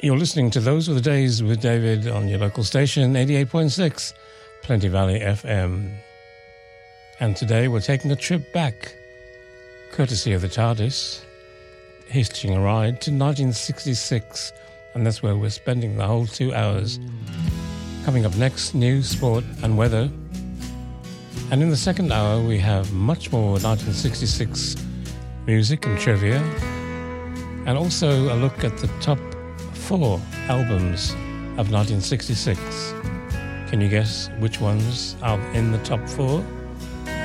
You're listening to Those Were the Days with David on your local station, 88.6, Plenty Valley FM. And today we're taking a trip back, courtesy of the TARDIS, hitching a ride to 1966, and that's where we're spending the whole 2 hours. Coming up next, news, sport and weather. And in the second hour we have much more 1966 music and trivia, and also a look at the top 4 albums of 1966. Can you guess which ones are in the top 4?